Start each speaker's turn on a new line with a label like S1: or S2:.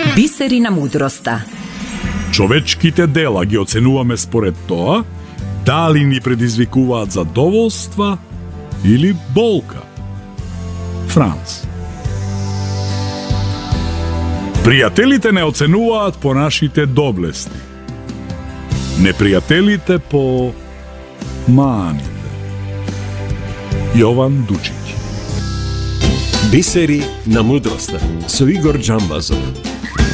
S1: Бисери на мудроста.
S2: Човечките дела ги оценуваме според тоа дали ни предизвикуваат задоволства или болка. Франц. Пријателите не оценуваат по нашите доблести. Непријателите по маните. Јован Дучиќ.
S3: Бисери на мудроста со Игор Џамбазов.